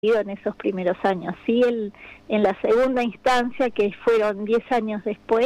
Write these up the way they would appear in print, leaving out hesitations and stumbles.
en esos primeros años. Sí, en la segunda instancia, que fueron 10 años después,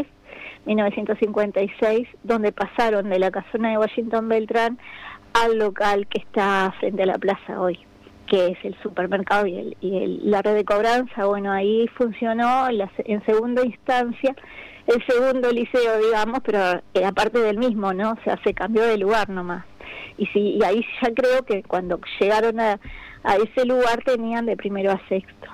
1956, donde pasaron de la casona de Washington Beltrán al local que está frente a la plaza hoy, que es el supermercado y la red de cobranza. Bueno, ahí funcionó en segunda instancia el segundo liceo, digamos, pero aparte del mismo, ¿no? O sea, se cambió de lugar nomás. Y ahí ya creo que cuando llegaron a ese lugar tenían de primero a sexto.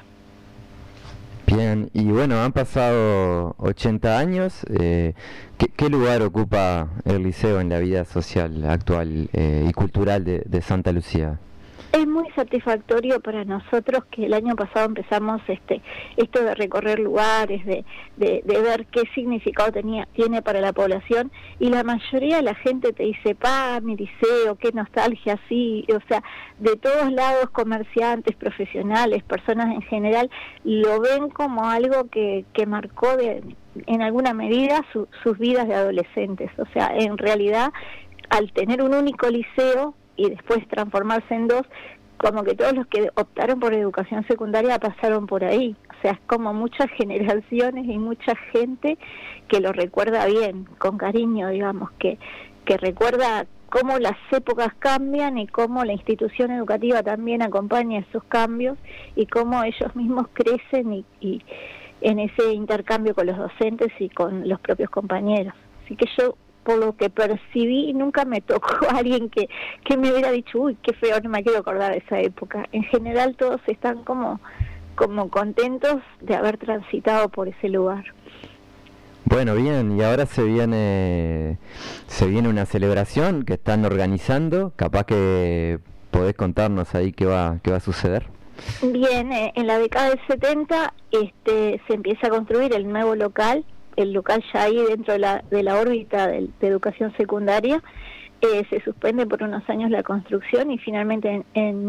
Bien, y bueno, han pasado 80 años. ¿Qué lugar ocupa el liceo en la vida social actual y cultural de Santa Lucía? Es muy satisfactorio para nosotros que el año pasado empezamos esto de recorrer lugares, de ver qué significado tiene para la población, y la mayoría de la gente te dice, mi liceo, qué nostalgia, sí, o sea, de todos lados, comerciantes, profesionales, personas en general, lo ven como algo que marcó en alguna medida sus vidas de adolescentes. O sea, en realidad, al tener un único liceo y después transformarse en dos, como que todos los que optaron por educación secundaria pasaron por ahí. O sea, es como muchas generaciones y mucha gente que lo recuerda bien, con cariño, digamos, que recuerda cómo las épocas cambian y cómo la institución educativa también acompaña esos cambios y cómo ellos mismos crecen y en ese intercambio con los docentes y con los propios compañeros. Así que yo, por lo que percibí, nunca me tocó a alguien que me hubiera dicho, uy, qué feo, no me quiero acordar de esa época. En general todos están como contentos de haber transitado por ese lugar. Bueno, bien, y ahora se viene una celebración que están organizando. Capaz que podés contarnos ahí qué va a suceder. Bien, en la década del 70 se empieza a construir el nuevo local, el local ya ahí dentro de la órbita de educación secundaria. Se suspende por unos años la construcción y finalmente en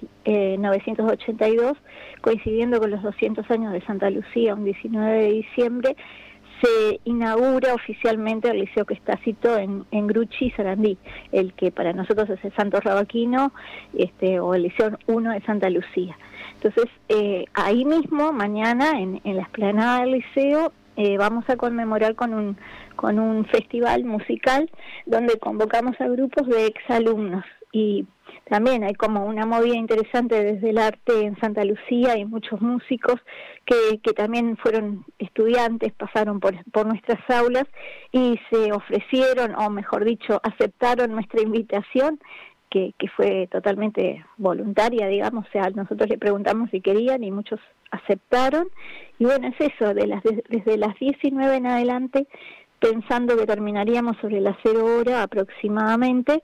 1982, coincidiendo con los 200 años de Santa Lucía, un 19 de diciembre, se inaugura oficialmente el liceo que está situado en Grucci y Sarandí, el que para nosotros es el Santo Rabaquino, o el Liceo 1 de Santa Lucía. Entonces, ahí mismo, mañana, en la explanada del liceo, vamos a conmemorar con un festival musical donde convocamos a grupos de exalumnos, y también hay como una movida interesante desde el arte en Santa Lucía. Hay muchos músicos que también fueron estudiantes, pasaron por nuestras aulas y se ofrecieron, o mejor dicho, aceptaron nuestra invitación, que fue totalmente voluntaria, digamos. O sea, nosotros le preguntamos si querían y muchos aceptaron. Y bueno, es eso, desde las 19 en adelante, pensando que terminaríamos sobre las 0 horas aproximadamente,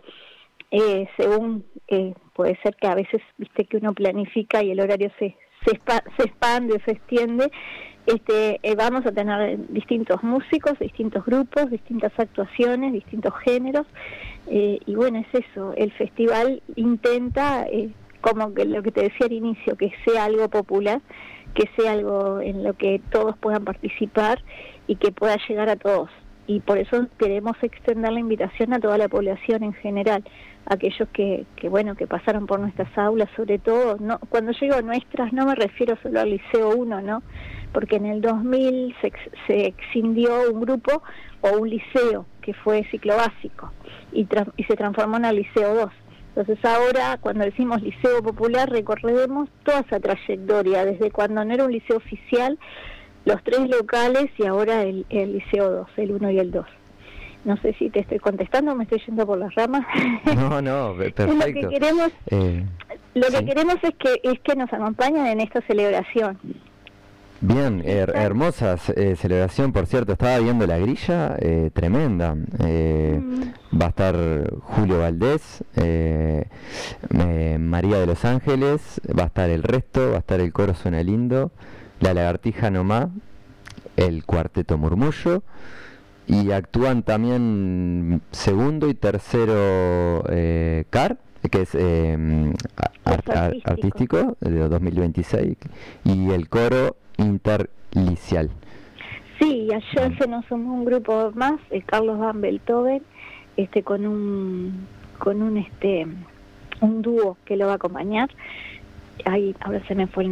según puede ser que a veces, viste, que uno planifica y el horario se expande, se extiende. Vamos a tener distintos músicos, distintos grupos, distintas actuaciones, distintos géneros, y bueno, es eso, el festival intenta, como que lo que te decía al inicio, que sea algo popular, que sea algo en lo que todos puedan participar y que pueda llegar a todos. Y por eso queremos extender la invitación a toda la población en general, aquellos que pasaron por nuestras aulas, sobre todo. No, cuando yo digo nuestras, no me refiero solo al Liceo 1, ¿no? Porque en el 2000 se excindió un grupo o un liceo que fue ciclo básico y se transformó en el Liceo 2. Entonces ahora, cuando decimos Liceo Popular, recorremos toda esa trayectoria, desde cuando no era un liceo oficial, los 3 locales, y ahora el Liceo 2, el 1 y el 2. No sé si te estoy contestando o me estoy yendo por las ramas. No, perfecto. Lo que queremos es que nos acompañen en esta celebración. Bien, hermosa celebración, por cierto. Estaba viendo la grilla, tremenda. Va a estar Julio Valdés, María de los Ángeles, va a estar El Resto, va a estar el Coro Suena Lindo, La Lagartija Nomá, el Cuarteto Murmullo, y actúan también segundo y tercero CAR, que es artístico de 2026, y el coro interlicial. Sí, ayer se nos sumó un grupo más, Carlos Van Beethoven, con un dúo que lo va a acompañar. ay, ahora se me fue el